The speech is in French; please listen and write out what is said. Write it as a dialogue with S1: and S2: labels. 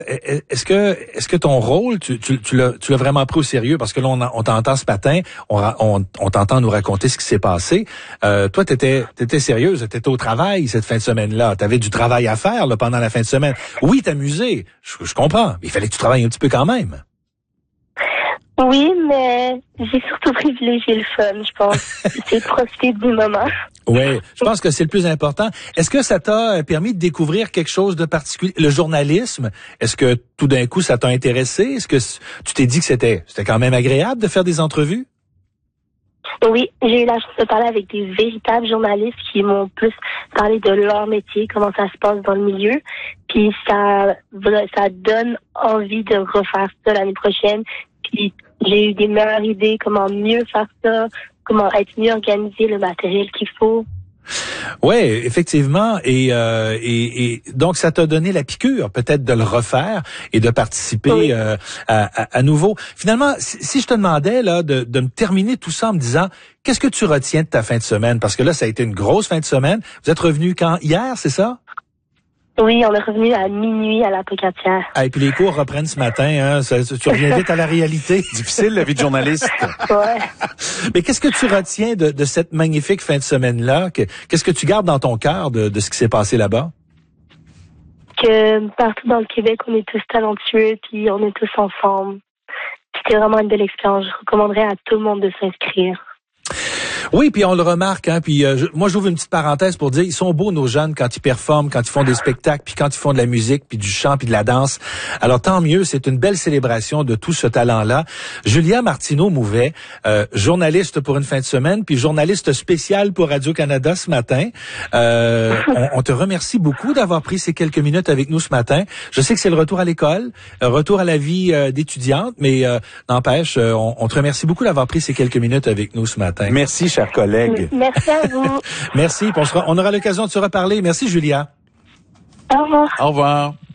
S1: Est-ce que ton rôle, tu l'as vraiment pris au sérieux? Parce que là, on t'entend ce matin, on t'entend nous raconter ce qui s'est passé. Toi, t'étais sérieuse, t'étais au travail cette fin de semaine-là. T'avais du travail à faire là, pendant la fin de semaine. Oui, t'amuser, je comprends. Mais il fallait que tu travailles un petit peu quand même.
S2: Oui, mais j'ai surtout privilégié le fun, je pense. C'est profiter du moment.
S1: Oui, je pense que c'est le plus important. Est-ce que ça t'a permis de découvrir quelque chose de particulier? Le journalisme, est-ce que tout d'un coup ça t'a intéressé? Est-ce que tu t'es dit que c'était quand même agréable de faire des entrevues?
S2: Oui, j'ai eu la chance de parler avec des véritables journalistes qui m'ont plus parlé de leur métier, comment ça se passe dans le milieu. Puis ça donne envie de refaire ça l'année prochaine. Puis j'ai eu des meilleures idées, comment mieux faire ça, comment être mieux organisé, le matériel qu'il faut.
S1: Oui, effectivement. Et donc, ça t'a donné la piqûre, peut-être, de le refaire et de participer
S2: oui.
S1: à nouveau. Finalement, si je te demandais là de me terminer tout ça en me disant, qu'est-ce que tu retiens de ta fin de semaine? Parce que là, ça a été une grosse fin de semaine. Vous êtes revenu quand? Hier, c'est ça?
S2: Oui, on est revenu à minuit à l'Apocatière.
S1: Ah, et puis les cours reprennent ce matin, hein? Tu reviens vite à la réalité.
S3: Difficile, la vie de journaliste.
S2: Ouais.
S1: Mais qu'est-ce que tu retiens de cette magnifique fin de semaine-là? Qu'est-ce que tu gardes dans ton cœur de ce qui s'est passé là-bas?
S2: Que partout dans le Québec, on est tous talentueux, puis on est tous ensemble. C'était vraiment une belle expérience. Je recommanderais à tout le monde de s'inscrire.
S1: Oui, puis on le remarque, hein. Puis moi, j'ouvre une petite parenthèse pour dire, ils sont beaux nos jeunes quand ils performent, quand ils font des spectacles, puis quand ils font de la musique, puis du chant, puis de la danse. Alors tant mieux, c'est une belle célébration de tout ce talent-là. Julia Martineau-Mouvet, journaliste pour une fin de semaine, puis journaliste spéciale pour Radio-Canada ce matin. On te remercie beaucoup d'avoir pris ces quelques minutes avec nous ce matin. Je sais que c'est le retour à l'école, retour à la vie d'étudiante, mais n'empêche, on te remercie beaucoup d'avoir pris ces quelques minutes avec nous ce matin.
S3: Merci, chers collègues.
S2: Merci à vous.
S1: Merci. On aura l'occasion de se reparler. Merci, Julia.
S2: Au revoir.
S3: Au revoir.